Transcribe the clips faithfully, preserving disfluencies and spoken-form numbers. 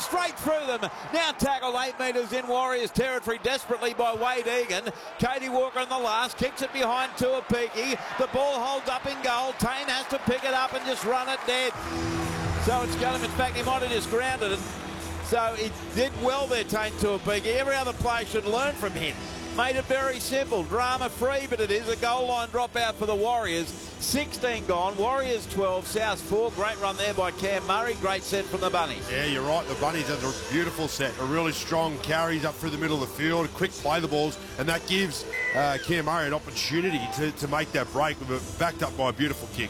straight through them. Now tackled eight metres in Warriors territory desperately by Wade Egan. Katie Walker on the last, kicks it behind Tuapiki. The ball holds up in goal. Tane has to pick it up and just run it dead. So it's got him. In fact, he might have just grounded it. So he did well there, Tane Tuapiki. Every other player should learn from him. Made it very simple, drama-free, but it is a goal line dropout for the Warriors. sixteen gone, Warriors twelve, South four. Great run there by Cam Murray. Great set from the Bunnies. Yeah, you're right. The Bunnies had a beautiful set. A really strong carries up through the middle of the field. Quick play the balls, and that gives uh, Cam Murray an opportunity to, to make that break, backed up by a beautiful kick.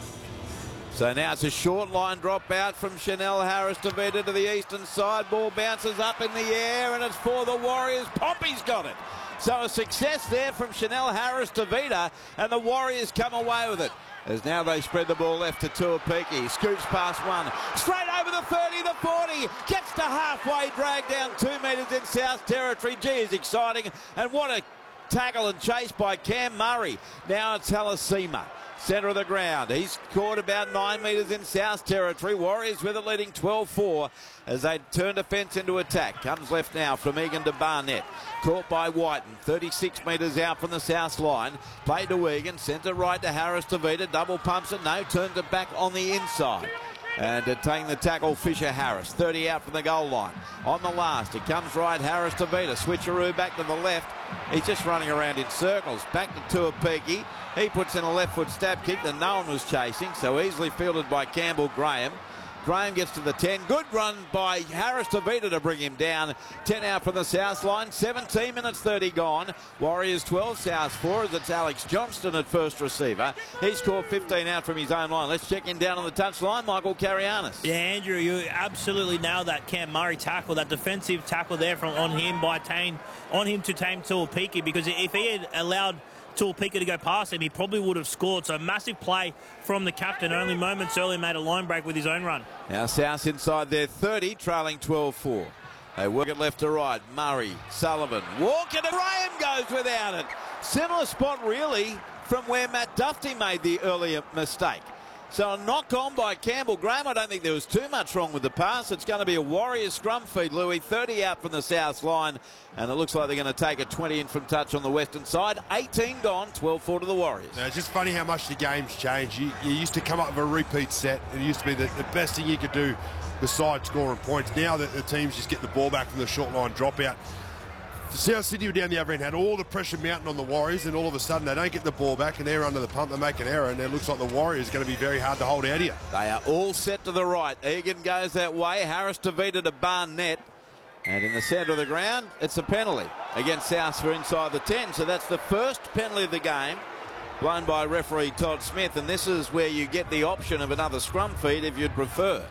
So now it's a short line drop out from Chanel Harris to Vita to the eastern side. Ball bounces up in the air, and it's for the Warriors. Poppy's got it. So a success there from Chanel Harris to Vita, and the Warriors come away with it. As now they spread the ball left to Tuapiki. Scoots past one. Straight over the thirty, the forty. Gets to halfway, dragged down two metres in South territory. Gee, is exciting. And what a tackle and chase by Cam Murray. Now it's Halasima. Centre of the ground. He's caught about nine metres in South territory. Warriors with it leading twelve four as they turn defence into attack. Comes left now from Egan to Barnett. Caught by Whiten. thirty-six metres out from the South line. Played to Egan. Centre right to Harris to Vita. Double pumps it. No. Turns it back on the inside. And uh, taking the tackle, Fisher Harris. thirty out from the goal line. On the last, it comes right, Harris to Vita. Switcheroo back to the left. He's just running around in circles. Back to Tuapiki. He puts in a left foot stab kick that no one was chasing, so easily fielded by Campbell Graham. Graham gets to the ten. Good run by Harris to Vita to bring him down. ten out from the South line. seventeen minutes thirty gone. Warriors twelve, South four, as it's Alex Johnston at first receiver. He's scored fifteen out from his own line. Let's check in down on the touch line. Michael Carianis. Yeah, Andrew, you absolutely nailed that Cam Murray tackle, that defensive tackle there from on him by Tane, on him to Tame Tuapiki, because if he had allowed Tuapiki to go past him, he probably would have scored. So massive play from the captain. Only moments earlier made a line break with his own run. Now South inside their thirty, trailing twelve four. They work it left to right. Murray, Sullivan, Walker, and Graham goes without it. Similar spot really from where Matt Duffy made the earlier mistake. So a knock on by Campbell Graham. I don't think there was too much wrong with the pass. It's going to be a Warriors scrum feed, Louis. thirty out from the South line. And it looks like they're going to take a twenty in from touch on the western side. eighteen gone, twelve four to the Warriors. Now, it's just funny how much the game's changed. You, you used to come up with a repeat set. It used to be the, the best thing you could do besides scoring points. Now that the teams just get the ball back from the short line dropout. South Sydney were down the other end, had all the pressure mounting on the Warriors, and all of a sudden they don't get the ball back and they're under the pump. They make an error, and it looks like the Warriors are going to be very hard to hold out here. They are all set to the right. Egan goes that way. Harris to Vita to Barnett. And in the centre of the ground, it's a penalty against South for inside the ten. So that's the first penalty of the game, blown by referee Todd Smith. And this is where you get the option of another scrum feed if you'd prefer.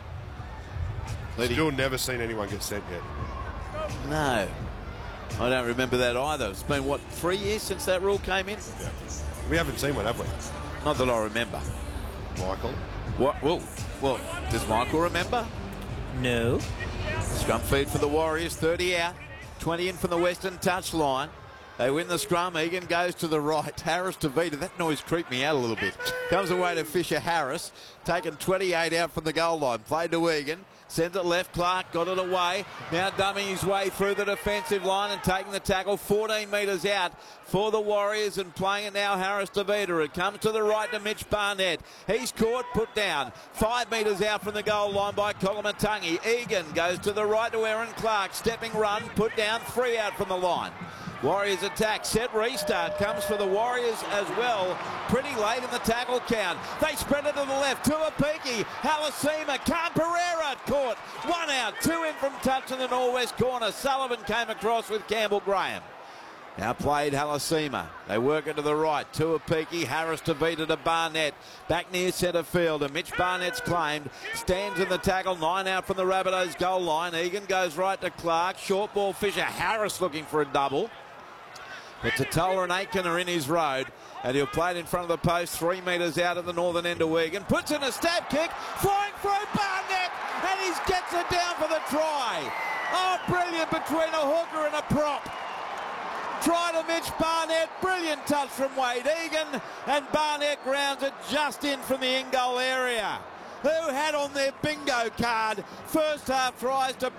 Still never seen anyone get sent yet. No. I don't remember that either. It's been, what, three years since that rule came in? Yeah. We haven't seen one, have we? Not that I remember. Michael? What? Well, well, does Michael remember? No. Scrum feed for the Warriors, thirty out, twenty in from the western touch line. They win the scrum. Egan goes to the right. Harris to Vita. That noise creeped me out a little bit. Comes away to Fisher Harris. Taken twenty-eight out from the goal line. Played to Egan. Sends it left. Clark got it away. Now dumbing his way through the defensive line and taking the tackle fourteen metres out for the Warriors, and playing it now Harris to Vita. It comes to the right to Mitch Barnett. He's caught, put down. Five metres out from the goal line by Kolomatangi. Egan goes to the right to Aaron Clark. Stepping run, put down, three out from the line. Warriors attack, set restart, comes for the Warriors as well. Pretty late in the tackle count. They spread it to the left, Tuapiki, Halasima, Khan Pereira caught. One out, two in from touch in the northwest corner. Sullivan came across with Campbell Graham. Now played Halasima. They work it to the right. Tuapiki, Harris to Vita to Barnett. Back near centre field, and Mitch Barnett's claimed. Stands in the tackle, nine out from the Rabbitohs goal line. Egan goes right to Clark. Short ball, Fisher Harris looking for a double. But Totola and Aitken are in his road, and he'll play it in front of the post, three metres out of the northern end of Egan. Puts in a stab kick, flying through Barnett, and he gets it down for the try. Oh, brilliant between a hooker and a prop. Try to Mitch Barnett, brilliant touch from Wade Egan, and Barnett grounds it just in from the in-goal area. Who had on their bingo card first half tries to